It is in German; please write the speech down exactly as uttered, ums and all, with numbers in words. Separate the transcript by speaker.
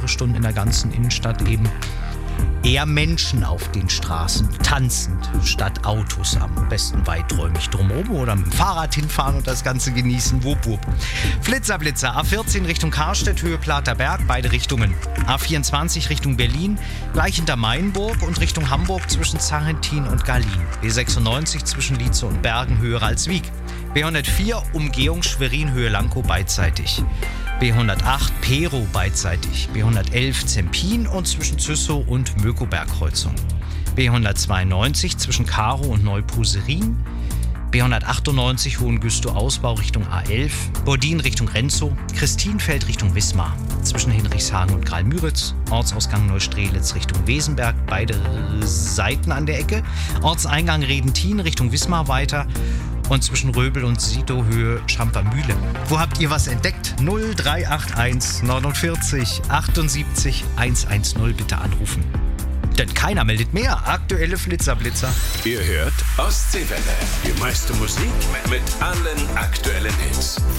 Speaker 1: mehrere Stunden in der ganzen Innenstadt eben eher Menschen auf den Straßen, tanzend, statt Autos, am besten weiträumig drumherum oder mit dem Fahrrad hinfahren und das Ganze genießen. Wupp, wupp. Flitzer, Blitzer, A vierzehn Richtung Karstedt, Höhe Plater Berg, beide Richtungen. A vierundzwanzig Richtung Berlin, gleich hinter Mainburg und Richtung Hamburg zwischen Sarrentin und Garlin. B sechsundneunzig zwischen Lietze und Bergen, Höhe Ralswiek. B hundertvier Umgehung Schwerin, Höhe Lankow beidseitig. B hundertacht Pero beidseitig. B hundertelf Zempin und zwischen Züssow und Mökoberg-Kreuzung. B hundertzweiundneunzig zwischen Karow und Neupuserin. B hundertachtundneunzig Hohengüstow-Ausbau Richtung A elf. Bordin Richtung Renzow. Christinfeld Richtung Wismar. Zwischen Hinrichshagen und Graal-Müritz. Ortsausgang Neustrelitz Richtung Wesenberg. Beide Seiten an der Ecke. Ortseingang Redentin Richtung Wismar weiter. Und zwischen Röbel und Sito Höhe Schampermühle. Wo habt ihr was entdeckt? null drei acht eins neunundvierzig achtundsiebzig hundertzehn bitte anrufen. Denn keiner meldet mehr. Aktuelle Flitzerblitzer.
Speaker 2: Ihr hört Ostseewelle. Die meiste Musik mit allen aktuellen Hits.